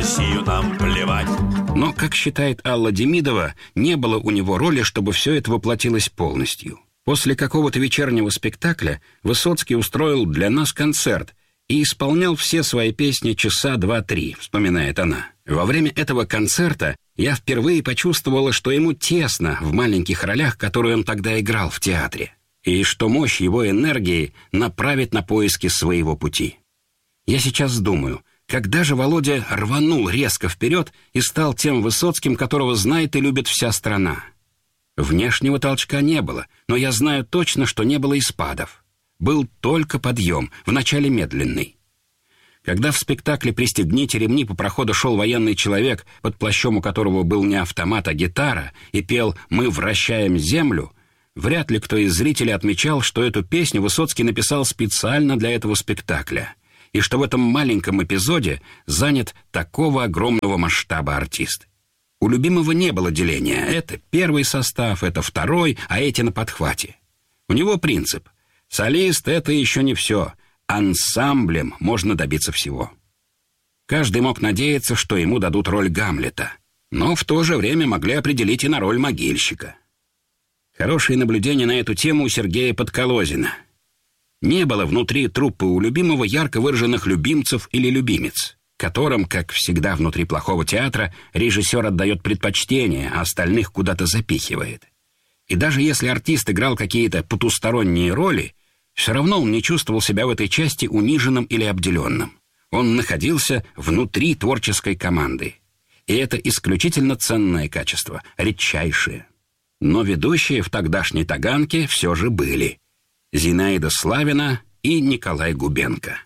Россию нам плевать. Но, как считает Алла Демидова, не было у него роли, чтобы все это воплотилось полностью. После какого-то вечернего спектакля Высоцкий устроил для нас концерт и исполнял все свои песни часа 2-3, вспоминает она. Во время этого концерта я впервые почувствовала, что ему тесно в маленьких ролях, которые он тогда играл в театре, и что мощь его энергии направит на поиски своего пути. Я сейчас думаю, когда же Володя рванул резко вперед и стал тем Высоцким, которого знает и любит вся страна? Внешнего толчка не было, но я знаю точно, что не было и спадов. Был только подъем, вначале медленный. Когда в спектакле «Пристегните ремни» по проходу шел военный человек, под плащом у которого был не автомат, а гитара, и пел «Мы вращаем землю», вряд ли кто из зрителей отмечал, что эту песню Высоцкий написал специально для этого спектакля, и что в этом маленьком эпизоде занят такого огромного масштаба артист. У Любимого не было деления. Это первый состав, это второй, а эти на подхвате. У него принцип: солист — это еще не все. Ансамблем можно добиться всего. Каждый мог надеяться, что ему дадут роль Гамлета, но в то же время могли определить и на роль могильщика. Хорошие наблюдения на эту тему у Сергея Подколозина. Не было внутри труппы у Любимого ярко выраженных любимцев или любимец, которым, как всегда внутри плохого театра, режиссер отдает предпочтение, а остальных куда-то запихивает. И даже если артист играл какие-то потусторонние роли, все равно он не чувствовал себя в этой части униженным или обделенным. Он находился внутри творческой команды. И это исключительно ценное качество, редчайшее. Но ведущие в тогдашней Таганке все же были: Зинаида Славина и Николай Губенко.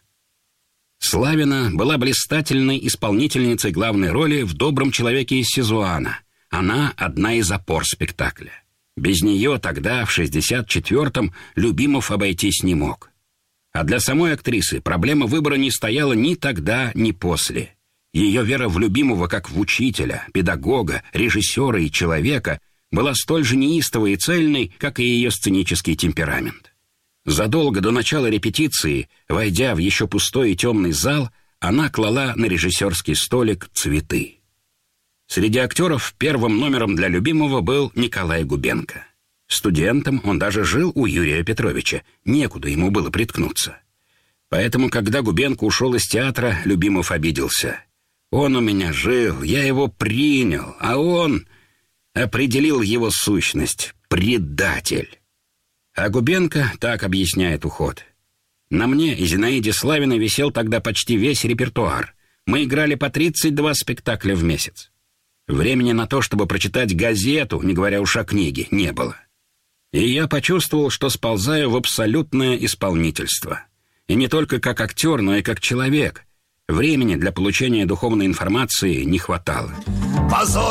Славина была блистательной исполнительницей главной роли в «Добром человеке из Сизуана». Она одна из опор спектакля. Без нее тогда, в 64-м, Любимов обойтись не мог. А для самой актрисы проблема выбора не стояла ни тогда, ни после. Ее вера в Любимова как в учителя, педагога, режиссера и человека была столь же неистовой и цельной, как и ее сценический темперамент. Задолго до начала репетиции, войдя в еще пустой и темный зал, она клала на режиссерский столик цветы. Среди актеров первым номером для Любимого был Николай Губенко. Студентом он даже жил у Юрия Петровича, некуда ему было приткнуться. Поэтому, когда Губенко ушел из театра, Любимов обиделся. «Он у меня жил, я его принял, а он определил его сущность — предатель». А Губенко так объясняет уход: «На мне и Зинаиде Славиной висел тогда почти весь репертуар. Мы играли по 32 спектакля в месяц. Времени на то, чтобы прочитать газету, не говоря уж о книге, не было. И я почувствовал, что сползаю в абсолютное исполнительство. И не только как актер, но и как человек. Времени для получения духовной информации не хватало».